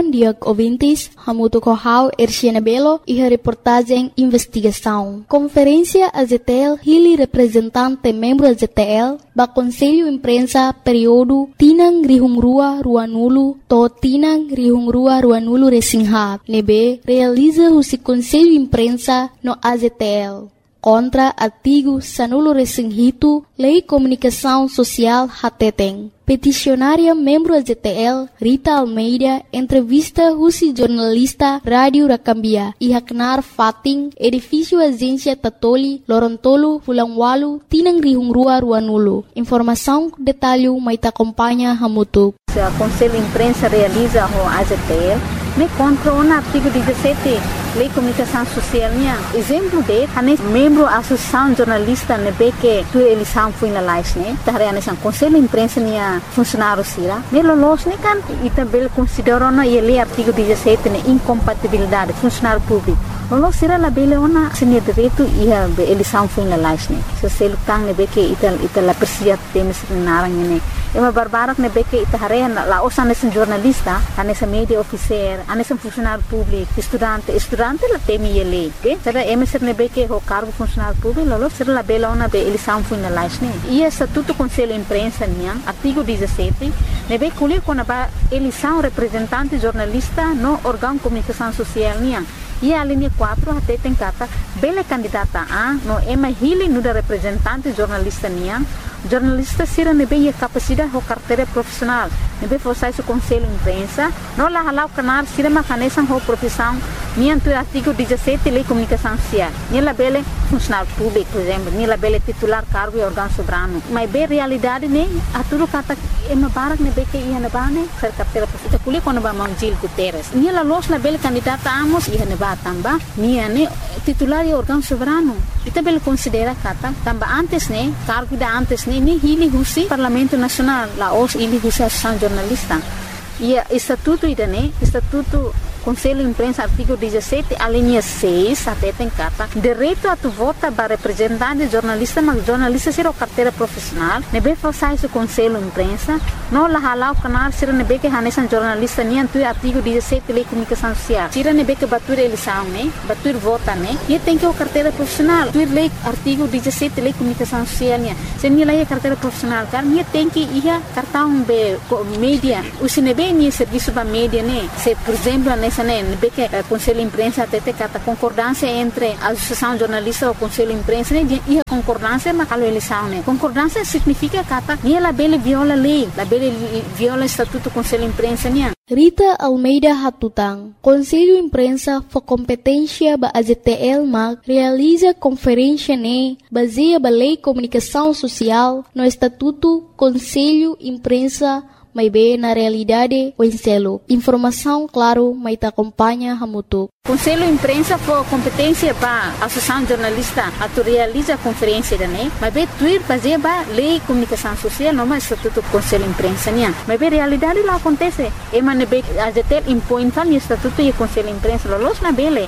bom dia, ouvintes. Hamuto Kohau, Erciana Belo e a reportagem Investigação. Conferência AZTL, Hili representante membro AZTL, ba Conselho Imprensa período Tinang Rihungrua Ruanulu, to Tinang Rihungrua Ruanulu Resingha, nebe realiza o Conselho Imprensa no AZTL. Contra artigo Sanulo Resinghito, Lei Comunicação Social Hateteng. Peticionária membro AZTL, Rita Almeida, entrevista Rusi jornalista Rádio Rakambia, Ihaknar Fating, edifício Agência Tatoli, Lorontolo, Fulangwalu, Tinang Rihungrua Ruanulu. Informação, detalhe, mas acompanha Hamutu. O Conselho de Imprensa realiza o AZTL, me contra o artigo 17, Lei Comunicação Social. Exemplo de, membro da Associação Jornalista, que tu eleição foi na live, o Conselho de Imprensa funcionário sira, me lolos kan e também considerou na lei artigo 17 incompatibilidade funcionário público. Lolos sira la bele ona sini direito e a eleição foi na live, se se lutang que ita la persia temes narang ini. Uma barbarak que ita hare la osa nesse jornalista, nesse media officer, nesse funcionário público, estudante la temi lei, ok? Será emeser que o cargo funcionário público, lolos sira la bele ona be eleição foi na live, e estatuto Conselho de Imprensa artigo 17, nebe kuli kona ba eleição representante jornalista no órgão de comunicação social e a linha 4 até tem kata bele candidata a no ema hili nuda representante jornalista jornalista sira nebe a capacidade ou carteira profissional nebe forçar o Conselho de Imprensa no la halau canar sira macanesan ho profissão tu artigo 17 Lei Comunicação Social la bele funcionário público por exemplo la bele titular cargo e órgão soberano mas bem realidade a tudo kata ema barak nebe que ia na bane ser carteira profissional kuli quando ba Gil Guterres la los la bele candidata amos ia na tamba titular e órgão soberano ita bele considera kata tamba antes cargo da antes ni hili husi Parlamento Nacional la os hili husi Associação Jornalista e estatuto estatuto Conselho de Imprensa artigo 17 a linha 6 até tem kata direito a tu vota para representante jornalista mas jornalista será carteira profissional nebe forçar o Conselho de Imprensa não la halau canal será nebe que hanesan jornalista tu artigo 17 Lei Comunicação Social será nebe que batur eleição batur vota e tem que o carteira profissional tu lei artigo 17 Lei Comunicação Social se ni lei carteira profissional cara tem que ia cartão be mídia o sinebe ni serviço ba mídia se por exemplo nessa que o Conselho de Imprensa até tem concordância entre a Associação Jornalista e o Conselho de Imprensa e a concordância mas a eleição concordância significa que ela bele viola a lei la bele viola o estatuto do Conselho de Imprensa Rita Almeida Hatutang, Conselho de Imprensa for competência ba AZTL mag realiza conferência baseia ba Lei Comunicação Social no Estatuto Conselho de Imprensa mas bem na realidade o enselo. Informação, claro, mas te acompanha Hamutu. Conselho de Imprensa for competência para a Associação Jornalista a realiza a conferência mas bem tuir baseia ba Lei Comunicação Social não mais Estatuto Conselho de Imprensa mas bem realidade lá acontece e man bem a ZTL impõe tal Estatuto e Conselho de Imprensa los na bele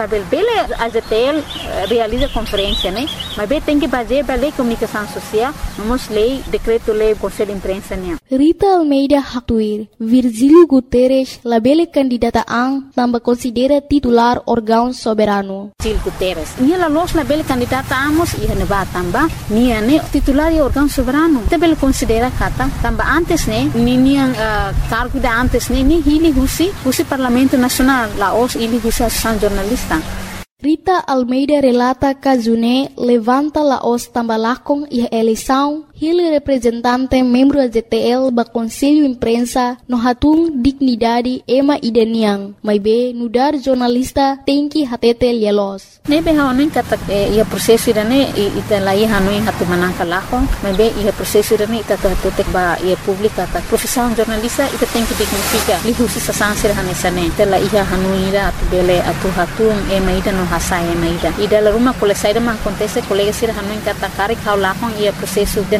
a ZTL realiza conferência mas bem tem que baseia ba Lei Comunicação Social não lei decreto lei Conselho de Imprensa Rita Almeida Hatuir, Virgílio Guterres, la bele candidata também considera titular órgão soberano. Gil Guterres, la los la bele candidata amos e neba tamba, titular e órgão soberano. Te bele considera kata tamba antes cargo da antes ni hili husi Parlamento Nacional, la os hili husi Associação Jornalista. Rita Almeida relata que June levanta la os tambalakong e eleição ele representante membro da ZTL ba Conselho de Imprensa no hatung dignidade ema ideniang mas be nudar jornalista tem que hatete lielos nebe hanuin kata ia prosesso irane ita lai hanuin hatu manangka lako mas be ia prosesso irane ita hatete ba ia publika ta profissão jornalista ita tem que dignifica lihusi sasansir hanesane tela ia hanuira atu bele atu hatung ema ida no hasai ema ida la rumah kole saida man acontece colega sir hanuin kata kari kau lakong ia prosesso de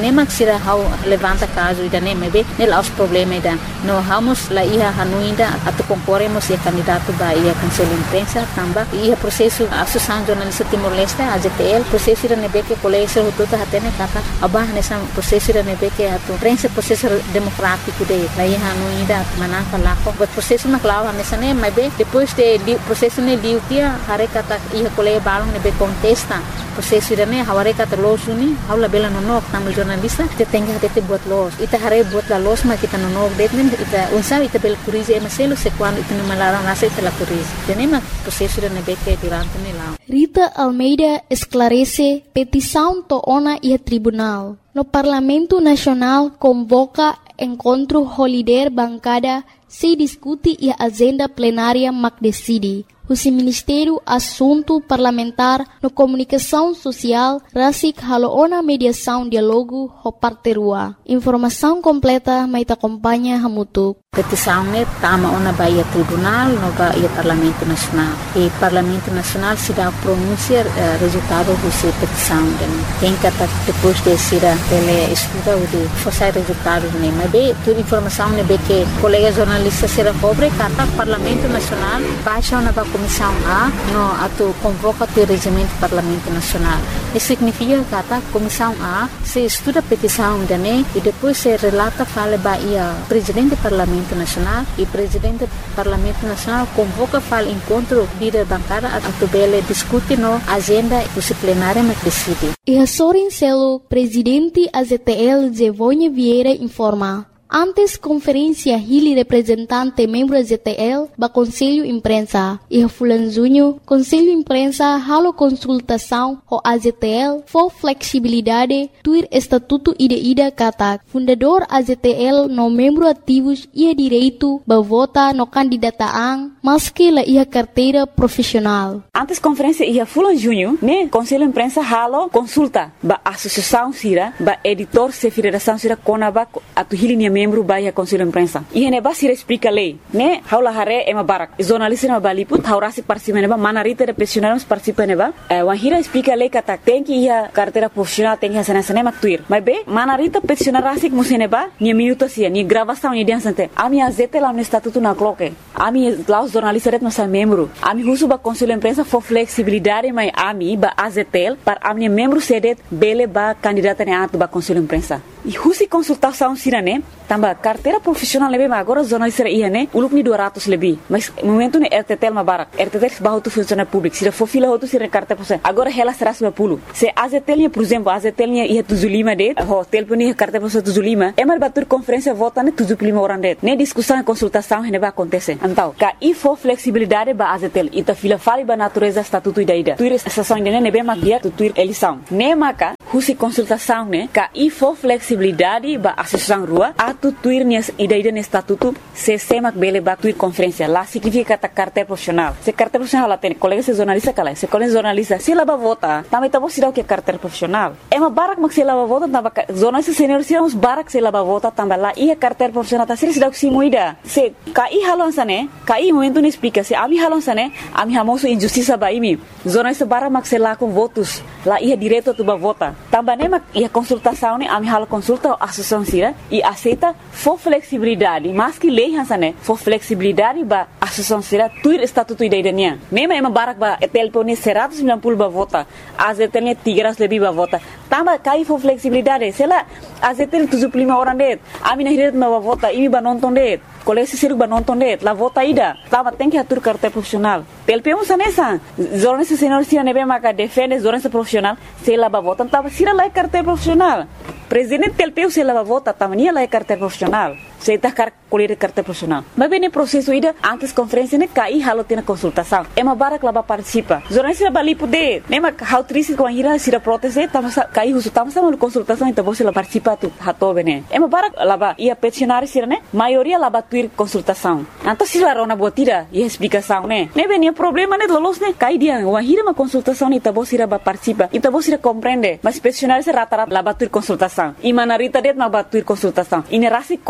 nem maxira how levanta caso ida nem mebe nel aos problema ida no vamos lá ia hanuinda atu concorremos e candidato ba ia conselho imprensa tamba ia processo associação jornalista Timor-Leste AZTL processo ida nebe que colégio tudo hatene kata abah nessa processo ida nebe que atu prensa processo democrático de lá ia hanuinda manaka lako but processo na clava nessa nem mebe depois de processo ne liu dia hare kata ia colégio balong nebe contesta processo ida ne haware kata losuni haula bela nonok tamu jornalista te tenga te buat los ita hare buat la los ma kita nonok detnen ita unsa ita bel curize maselo se quando ita no malaram nasa ita la curize tenema processo ida nebe que durante ne lá Rita Almeida esclarece petição toona e tribunal. No Parlamento Nacional convoca encontro holiday bancada se discute e a agenda plenária mac decide. O Ministério Assunto Parlamentar no Comunicação Social rasik haloona mediação diálogo ho parterua. Informação completa mai te acompanha hamutuk. Petição ne tama ona baia tribunal no baia Parlamento Nacional. E Parlamento Nacional se dá pronúncia resultado dessa petição. Tem que depois de ser ele estuda o de forçar resultado ne. Mas bem, toda informação ne be que colega jornalista será pobre kata Parlamento Nacional baixa na Comissão A no ato convoca o regimento Parlamento Nacional. Isso significa que a Comissão A se estuda a petição da NE e depois se relata fala baia Presidente do Parlamento Nacional e Presidente do Parlamento Nacional convoca fala encontro líder bancada a tubele discute no agenda disciplinária na decide. E a Sorin Celo, Presidente AZTL Zevonha Vieira informa. Antes conferência Hili representante membro AZTL ba Conselho Imprensa e Fulanzunho Conselho Imprensa halo consultação ho AZTL for flexibilidade tuir estatuto ida katak fundador AZTL no membro ativos ia direito ba vota no candidataan maski la ia carteira profissional. Antes conferência ia Fulanzunho ne Conselho Imprensa halo consulta ba associação sira ba editor se federação sira konaba atu Hili membro baia Conselho Imprensa. E ne ba sira explica lei, né? Haula hare ema barak. Jornalista na baliput haurasi participa neba manarita de profissionais participa neba. Wahira explica lei kata tem que ia carteira profissional tem que sana sana maktuir. Mas be manarita profissional rasik museneba ni minuto sia ni gravação ni diansante. Ami azete lá no estatuto na cloque. Ami lá os jornalistas ret nossa membro. Ami husu ba Conselho Imprensa for flexibilidade mai ami ba azetel para ami membro sedet bele ba candidata ne ato ba Conselho Imprensa. E husi consultação sirane tamba carteira profissional lebe ma agora jornalista ia ne ulup ni 200 lebi mas momento ne RTTL ma barak RTTL ba hotu funcionário público sira for fila hotu sira carteira profissional agora ela será sua pulo se AZTL por exemplo AZTL ia tuzulima de hotel puni carteira profissional tuzulima é mar batur conferência vota ne tuzulima orande ne discussão e consultação ne ba acontece então ka e for flexibilidade ba AZTL ita fila fali ba natureza estatuto ida tuir estação ne be ma dia tuir eleição ne maka husi consultação ne ka e for flexibilidade ba associação rua atu tuir nias ida ne estatuto se semak bele ba tuir conferência lá significa ta carteira profissional se carteira profissional lá tem colega se jornalista kala se colega jornalista se lá ba vota também tá você o que carteira profissional é uma barak mak se lá ba vota tamba jornalista senior se uns barak se lá ba vota tamba lá e a carteira profissional tá se dá se moida se kai halonsa ne kai momento ne explica se ami halonsa ne ami hamoso injustiça ba imi jornalista barak mak se lá com votos lá ia direto tu ba vota tamba ne mak ia consultação ne ami halo consulta a associação sira e aceita for flexibilidade mas que lei hansane for flexibilidade ba associação sira tuir estatuto idaiania nema ema barak ba etelpone 190 ba vota azetene 300 lebi ba vota tamba kai for flexibilidade sela azetel 75 orang det ami nahiret ma ba vota imi ba nonton det colégio siruk ba nonton det la vota ida tamba tem que atur carteira profissional telpemos anessa jornalista senior sira nebe maka defende jornalista profissional sela ba vota tamba sira la carteira profissional presidente telpeu se la vota tamania la carteira profissional se tá colher carteira profissional mas bem processo ida antes conferência ne cai halo tina consultação é uma barak lá participa jornalista bali poder nema how triste com a ira sira proteste tama cai uso tama sama consultação então você lá participa tu hato bene é uma barak lá ia peticionário sira ne maioria lá tuir consultação então se lá rona botira e explicação né bem problema ne lolos ne cai dia uma ira uma consultação ne então você lá participa então você compreende mas peticionário se rata lá tuir consultação e manarita det ma tuir consultação e nerasi contra lei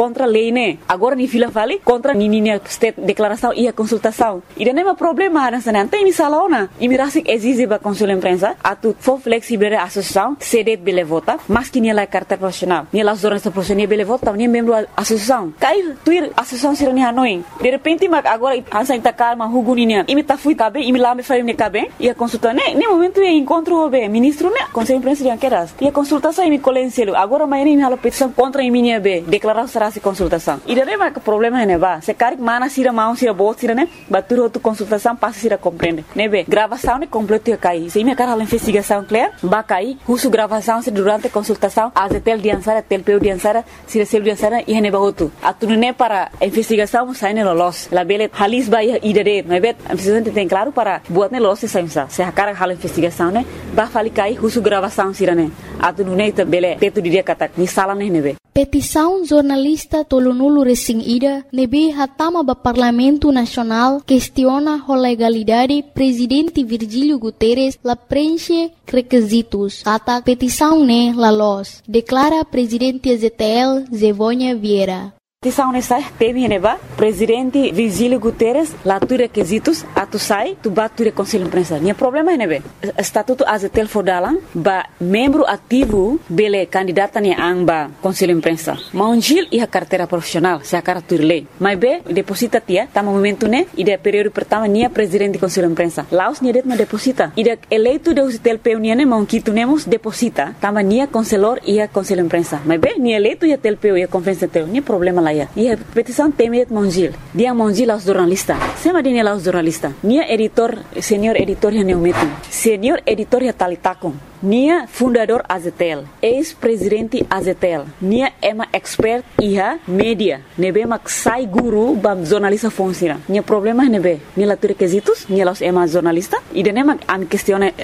lei, né? Agora ni fila vale contra ni state declaração e a consultação. E não é problema nessa não tem ni salona. E me rasik exige ba conselho imprensa atu for flexible a associação cede bele vota, mas que ni la carta profissional. Ni la jornalista profissional bele vota, ni membro associação. Cai tuir associação sira ni Hanoi. De repente mag agora ansa inta calma huguninia. E me ta fui cabe, e me lá me faria ne cabe. E a consulta né, nem momento é encontro o ministro né, conselho imprensa de queras. E a consultação e me colenselo. Agora amanhã me hala petição contra minha be, declarar será se consultação. E daí vai que problema é né ba. Se cari mana sira mão sira bot sira né, batur outra consultação passa sira compreende. Né be, gravação né completo ia cair. Se me cara a investigação clear, ba cair, uso gravação se durante a consultação, azetel diansara, telpeu diansara, sira sel diansara e ne ba outro. Atu né para a investigação sai ne los. La bele halis ba ia dare, né be, a investigação tem claro para buat ne los se saimsa. Se a cara hala investigação né, ba fali cair, uso gravação sira né. Atu né bele teto dia kata ni sala né nebe. Petição jornalista tolonulu recém ida nebe hatama ba Parlamento Nacional questiona a legalidade presidente Virgílio Guterres la preenche requisitos. Kata petição ne la los, declara presidente ZTL Zevônia Vieira. Petição nessa teve neba presidente Virgílio Guterres lá tu requisitos atu sai tu batu conselho imprensa. Nia problema é nebe estatuto azetel fodalan ba membro ativo bele candidata ni amba conselho imprensa. Maunjil e a carteira profissional se a cara tu lei. Mas be deposita tia tá momento né e de período pertama nia presidente conselho imprensa. Laos nia det ma deposita. E de eleito de azetel peunia ne monquito nemos deposita tama nia conselor e a conselho imprensa. Mas be nia eleito e a telpeu e a conferência teu nia problema lá. E a petição temet Monjil. Dia Monjil aos jornalista. Sema dia aos jornalista. Nia editor, senior editor ya neumetum. Senior editor ya talitakon. Nia fundador Azetel. Ex-presidente Azetel. Nia ema expert iha media. Nebe mak sai guru bam jornalista funciona. Nia problema nebe. Nia la requisitos. Nia los ema jornalista. E de nema am questione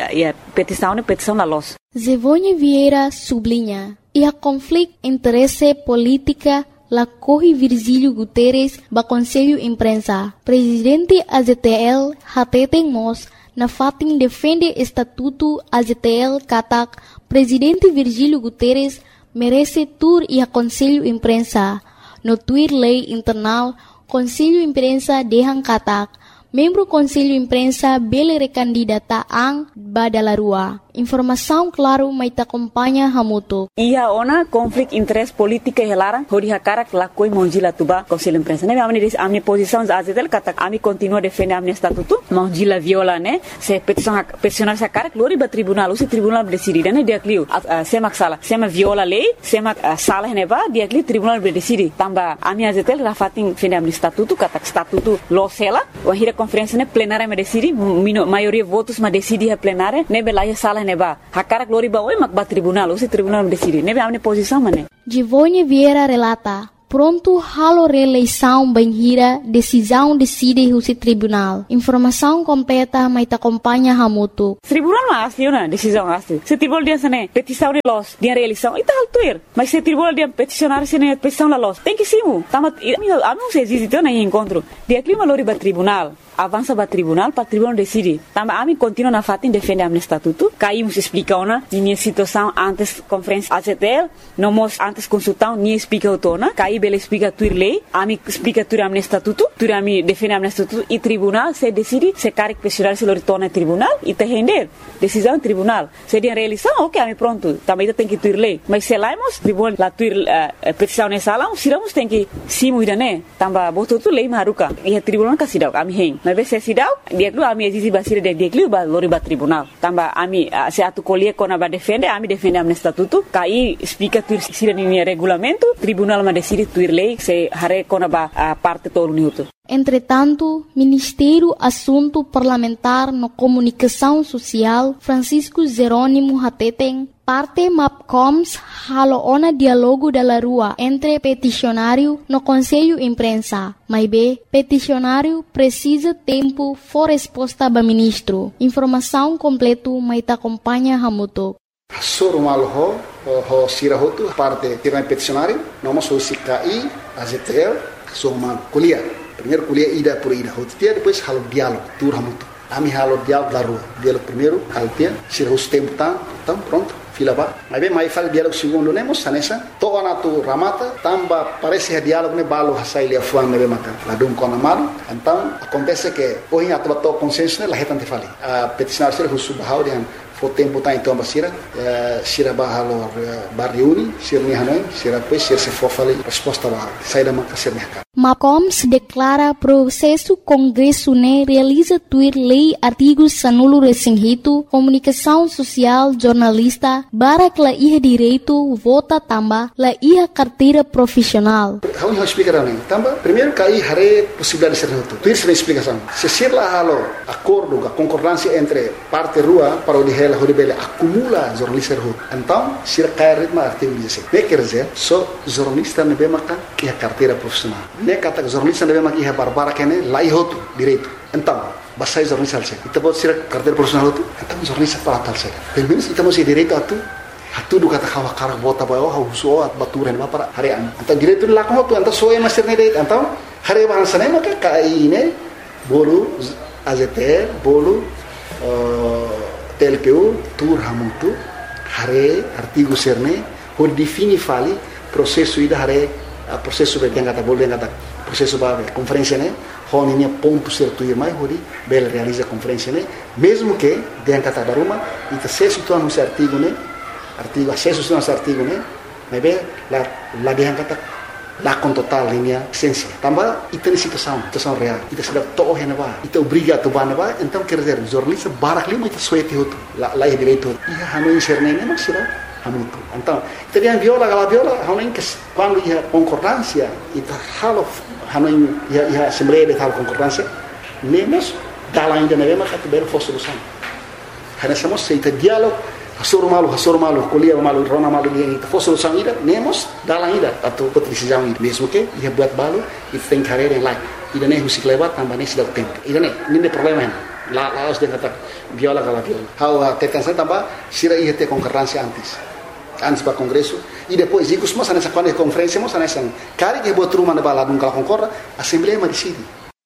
petição la los. Zevônia Vieira sublinha. E a conflito interesse política la corre Virgílio Guterres ba Conselho Imprensa. Presidente AZTL hateten mos na fatin defende estatuto AZTL katak Presidente Virgílio Guterres merece tur e a Conselho Imprensa. No tuir lei internal Conselho Imprensa dehan katak membro Conselho Imprensa bele recandidata ang badalarua. Informação claro mai ta acompanha hamuto. Ia ona conflito interesse política helara hori hakara la koi monjila tuba Conselho Imprensa. Ne amni posição azetel kata ami continua defender amni estatuto monjila viola ne se peticionar sa cara glori ba tribunal usi tribunal decide ne dia clio semak sala sema viola lei semak sala ne ba dia clio tribunal decide tamba ami azetel rafatin defender amni estatuto kata estatuto losela o hira conferência ne plenária me decide maioria votos ma decide a plenária ne belaia sala neba hakara glori ba oi mak ba tribunal usi tribunal decide nebe amne posição mane. Zevônia Vieira relata pronto halo reeleição banhira decisão decide o tribunal. Informação completa mai ta acompanha hamuto. Tribunal mas na decisão asli. Se tribunal dia sene petição de los dia reeleição e tal tuir. Mas se tribunal dia peticionar sene petição la los. Tem que simu. Tama amo se existe na encontro. Dia clima lori ba tribunal. Avança para tribunal decide. Tama ami continua na fatin defende am estatuto. Caímos explica ona minha situação antes conferência AZTL, nomos antes consultão ni explica otona. Caí bele explica tuir lei, ami explica tuir am estatuto, tuir ami defende am estatuto e tribunal se decide se caric pessoal se retorna tribunal e te render decisão tribunal. Se dia reeleição, ok, ami pronto. Também tem que tuir lei. Mas se laimos tribunal la tuir petição nessa sala, siramos tem que simu idane. Tamba boto tu lei maruka. E a tribunal kasidau ami hen. Mas se sidau dia klu ami exige basir dia klu ba lori ba tribunal tamba ami se atu colher kona ba defende am estatuto kai explica tuir sira ni regulamento tribunal ma decide tuir lei se hare kona ba parte todo minuto. Entretanto, Ministério Assunto Parlamentar no Comunicação Social Francisco Jerônimo Hateten parte MAPCOMS haloona diálogo da rua entre peticionário no Conselho Imprensa. Mas B, peticionário precisa tempo for resposta ba ministro. Informação completo mai ta acompanha hamuto. Sorumal ho sirahotu parte tirana peticionário, nomos ho CKI, AZTL, sorumal kuliah. Primeiro kuliah ida por ida, hotia depois halo diálogo, tur hamuto. Ami halo diálogo da rua. Diálogo primeiro, halo tia, sira os tempo tá, então pronto. fila ba. Mas bem, mais fala diálogo segundo nemos sanesa. Toa na tu ramata, tamba parece que diálogo ne balo hasai lia fuan nebe maka. Ladum kona malu. Então acontece que hoje a tua consciência la retante fali. A peticionar ser husu bahau dengan fo tempo tá então basira sira bahalo barriuni sira ni hanoi sira pois sira se for fali resposta ba saída maka ser mercado. MACOMS declara processo Congresso ne realiza tuir lei artigos sanulo resinghito, comunicação social, jornalista, barak la iha direito, vota tamba, la iha carteira profissional. Vamos explicar né? Tamba, primeiro cai hare possibilidade de ser neutro. Tuir sem explicação. Se ser lá halo acordo, a concordância entre parte rua para o lihela horibele acumula jornalista rua. Então, se cai ritmo artigo 16. Quer dizer, só jornalista ne bemaka iha carteira profissional. Ne kata jornalista deve maki iha barbara kene lai hotu direito. Então, basai jornalista alse. Ita bot sira carteira profissional hotu. Então jornalista para tal se. Pelo menos ita masih direito atu do kata kawa karak bota ba o hauso at baturen ba para harian. Então direito la ko hotu então soe master ne direito. Então hare bahasa ne maka kai ne bolu AZTL bolu TLPU tur hamutu hare artigo serne por defini fali processo ida hare processo bem kata boleh kata processo ba conferência né hon ini ponto certo ir mais hori bel realiza conferência né mesmo que den kata daruma ita se situan no artigo né artigo acesso no artigo né mas bem la den kata la com total linha essência tambah ita situação real ita sudah toh hena ba ita obriga tu bana ba então quer dizer jornalista barak lima ita suete hotu la direito ia hanu inserne né mas será hamutu. Então, terian viola, hanuin que quando ia concordância, e halo hanuin ia assembleia de tal concordância, nemos dala ainda na mesma categoria for solução. Hanasamos seita diálogo, hasor malu, kuliah malu, rona malu dia itu for solução ida, nemos dala ainda atau decisão ida mesmo que ia buat balu, e tem carreira em lá. Ida nem musik lewat tambah nem sudah tempo. Ida nem problema hen. La harus dia kata viola. Hau tekan saya tambah sira ia te concordância antes para congresso e depois icos mas nessa quando conferência mas nessa cari que botou uma bala num cala concorda assembleia decide.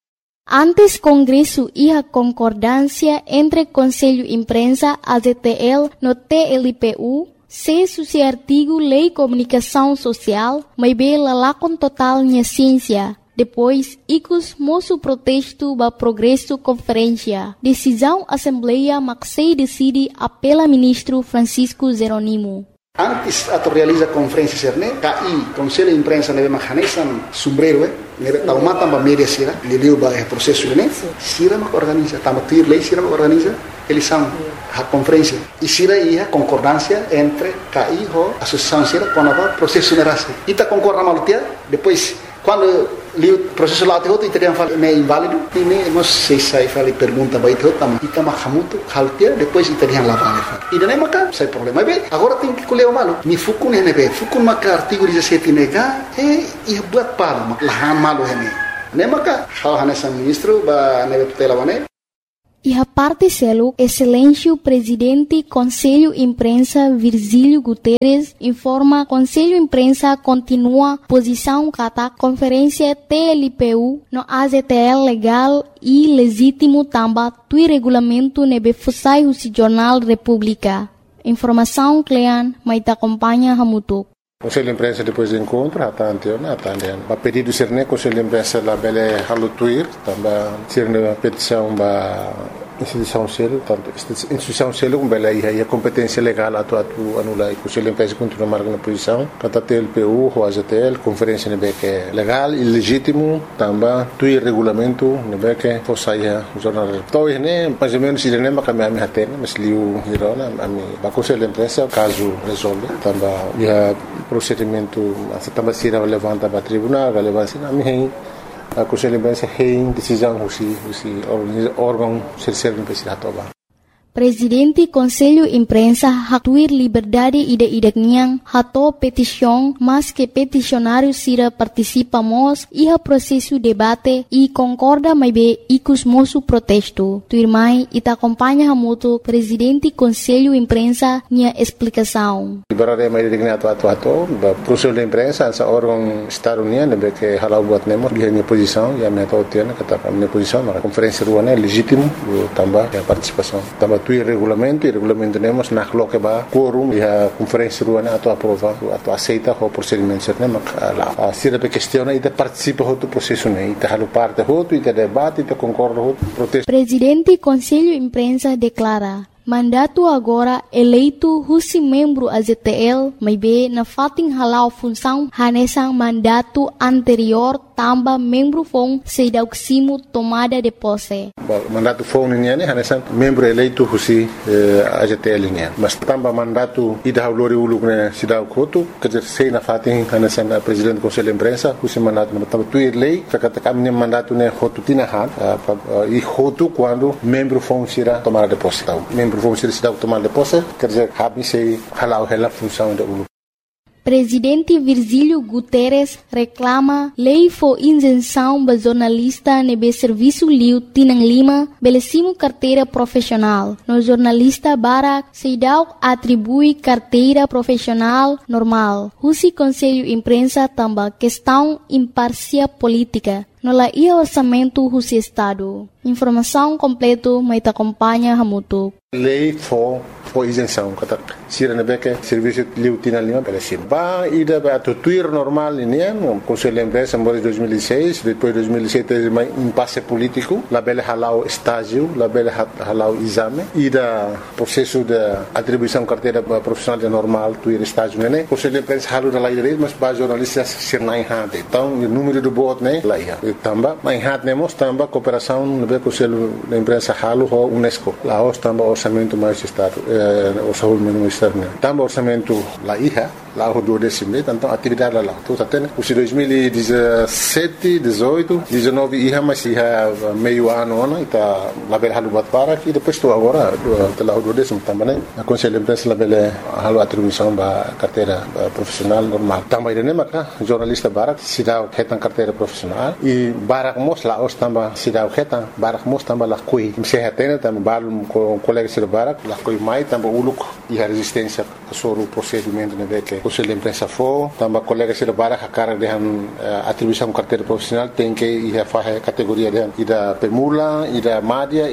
Antes congresso iha concordância entre Conselho Imprensa AZTL no TLPU se suci artigo Lei Comunicação Social mas bela lá com total minha ciência. Depois, icos moço protesto ba progresso conferência. Decisão Assembleia Maxei decide apela ministro Francisco Zeronimo. Antes atau realiza conferência serne, KI Conselho de Imprensa nebe mahanesan sombrero nebe taumata ba media sira, liliu ba processo ne, sira mak organiza, tamatir lei sira mak organiza, eles são a conferência e sira ia concordância entre KI ho associação sira com a processo nerase. Ita concorda malutia, depois quando liu processo lá teu teriam falado é inválido e nem nós sei fali pergunta ba itu tama ita mahamutu haltia depois teriam lá vale e daí maka sai problema bem agora tem que colher o malu ni fukun nebe fukun maka artigo 17 nega e buat palo lahan malu hene nem maka hal hanesa ministro ba nebe tutela bane. E a parte selo, excelêncio presidente Conselho Imprensa Virgílio Guterres informa Conselho Imprensa continua posição kata conferência TLPU no AZTL legal e legítimo tamba tui regulamento nebe fusai o Jornal República. Informação Clean, mas acompanha Hamutuk. Conselho de Imprensa depois do encontro, a pedido de ser Conselho de Imprensa lá bele halutuir, também ser na petição da instituição selo, tanto instituição selo como bele aí a competência legal atu anula e Conselho de Imprensa continua marcando posição, kata TLPU, o AZTL, conferência nebe que legal e legítimo, também tui regulamento nebe que fosse o jornal. Então né, mais ou menos ele nem macam ami hatena, mas liu hirona ami ba Conselho de Imprensa caso resolve, também ia procedimento também se levanta para tribunal, relevância na minha a Conselho de Imprensa tem decisão o órgão terceiro não precisa tomar. Presidente Conselho Imprensa hatuir liberdade ide-ideknya hato petição, mas que peticionário sira participamos iha processo debate e concorda mais bem icos moço protesto. Tuirmai ita acompanha hamuto Presidente Conselho Imprensa nia explicação. Liberdade mais ideknya hato Conselho de Imprensa essa órgão estado-união deve que halau buat nemo dia minha posição e a minha tautiana kata minha posição na conferência ruana legítimo também a participação também tuir regulamento, e regulamento temos na coloca ba quórum e a conferência ruana ato aprova, ato aceita o procedimento certo, lá. Se a questão e participa do processo né, e halo parte e debate e concorda protesto. Presidente Conselho Imprensa declara mandato agora eleito husi membro AZTL, mas be na fating halau função hanesang mandato anterior tamba membro fong sedauksimo tomada de posse. Mandato fong niya ni hanesang membro eleito husi AZTL niya. Mas tamba mandato ida haulori uluk na sidaw koto kajer sei na fating hanesang presidente Conselho Imprensa husi mandato na tamba tuir lei kakata kami mandato ne hotu tinahan e hotu quando membro fong sira tomada de posse. Vamos ser tomar de posse, quer dizer, se halau a função da ULU. Presidente Virgílio Guterres reclama lei for isenção ba jornalista nebe serviço liu Tinang Lima belecimo carteira profissional. No jornalista Barak Seidau atribui carteira profissional normal. Husi Conselho Imprensa tamba questão imparcial política. No la ia orçamento Husi Estado. Informação completo mais acompanha Hamutu. Lei for isenção, kata sira na beke serviço liu Tinang Lima belecim. Ba ida ba tuir normal ini no Conselho Imprensa em 2006, depois 2007 teve um impasse político, la bele halau estágio, la bele halau exame, ida processo de atribuição carteira profissional de normal tuir estágio né. Conselho Imprensa halu da lei direito, mas ba jornalistas sir na enhate. Então o número do voto né lá ia. Tamba, mas enhate nemos tamba cooperação no be Conselho Imprensa halu ho UNESCO. Lá os tamba orçamento mais estado, orçamento ministério. Tamba orçamento lá ia. Lá o 12 então atividade lá. Então até o 2017, 18, 19 ia mas ia meio ano e tá lá bela halu bat para e depois estou agora lá o 12 também né. A Conselho Imprensa lá bela halu atribuição ba carteira profissional normal. Também né maka jornalista Barak sidau hetan carteira profissional e Barak mos lá os tamba sidau hetan Barak mos tamba lá coi. Se hetena tamba balum com colega sir Barak lá coi mai tamba uluk e a resistência sobre o procedimento né que Conselho Imprensa for, também colegas de Barak a cara de atribuição carteira profissional tem que ir a fazer categoria de ida pemula, ida média,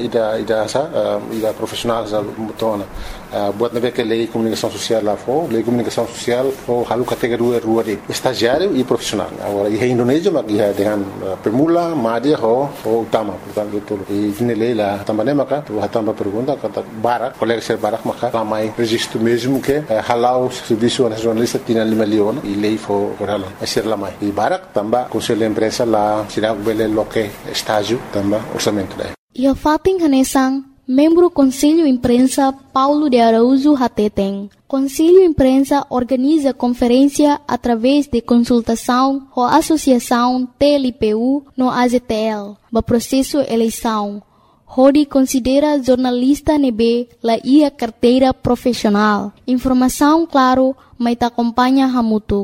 ida profissional já mutona. Buat nabe que lei comunicação social lá for, lei comunicação social for halu categoria rua de estagiário e profissional. Agora e Indonésia mas ia dengan pemula, média ho utama, portanto tudo. E ini lei lá também maka tu também pergunta kata Barak, colegas de Barak maka ramai registro mesmo que halau serviço nacionalista Tinang Lima Leon e lei for halau. Asir lamai. E Barak também Conselho Imprensa lá sirag bele loke estágio também orçamento daí. Ia fating hanesang membro Conselho Imprensa Paulo de Araújo Hateteng. Conselho Imprensa organiza conferência através de consultação com a Associação TLPU no AZTL, no processo eleição. Hodi considera jornalista nebe la ia carteira profissional. Informação claro, mas acompanha Hamutu.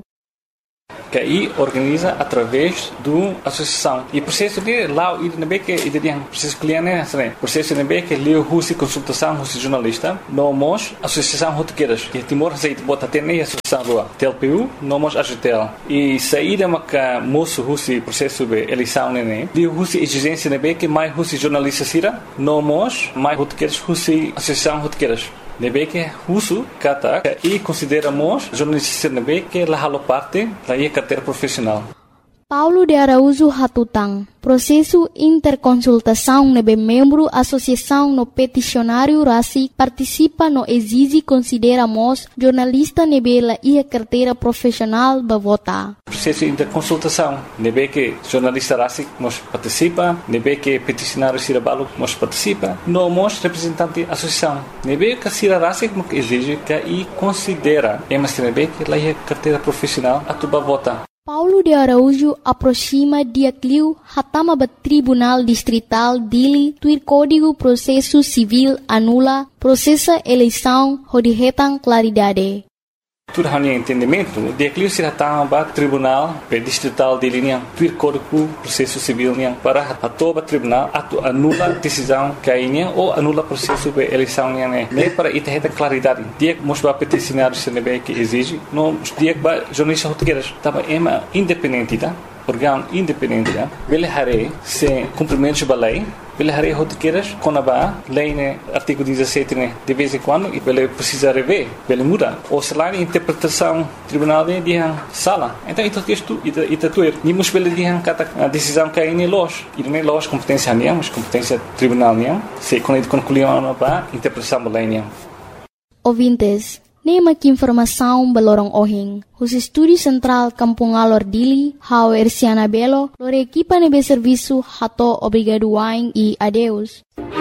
Que aí organiza através do associação e processo de lá e também que ele tem processo cliente né processo também que leu husi consultação husi jornalista nomos associação rotequeiras que Timor aceita bota ter nem associação rua TLPU nomos AZTL e saída maca moço husi processo de eleição né de husi exigência também que mais husi jornalista sira nomos mais rotequeiras husi associação rotequeiras nebe que uso kata e consideramos jornalista nebe que la halo parte da carteira profissional. Paulo de Araújo Hatutang. Processo interconsultação nebe membro associação no peticionário RACI participa no exige consideramos jornalista nebe la ia carteira profissional ba vota. Processo interconsultação nebe que jornalista RACI nos participa, nebe que peticionário Sirabalo nos participa, nomos representante associação. Nebe que Sira RACI exige que e considera emas nebe que la ia carteira profissional atuba vota. Paulo de Araújo aproxima dia cliu hatama ba Tribunal Distrital dili tuir Código Processo Civil anula processa eleição hodihetan claridade. Tudo hanya entendimento, dia cliu se hatama ba Tribunal Distrital dili niang tuir Código Processo Civil niang para atoba tribunal atu anula decisão kainya ou anula processo de eleição niang ne para ita claridade. Dia mos ba peticionário se nebe que exige, no dia ba jornalista rotequeiras tava ema independente tá? órgão independente, ele haré se cumprimento da lei, ele haré rotiqueiras com a lei, né, artigo 17, né, de vez em quando, e ele precisa rever, ele muda. Ou se lá a interpretação tribunal de sala. Então, isto tuer. Nimos ele dihan kata a decisão que é loja. E não é loja competência nem, mas competência tribunal nem. Se quando concluíam para interpretação da lei nem. Ouvintes, nema que informação balorong ohing. Os estúdios central Kampung Alor Dili, hau Erciana Belo, lore equipa nebe serviço hato obrigado wain e adeus.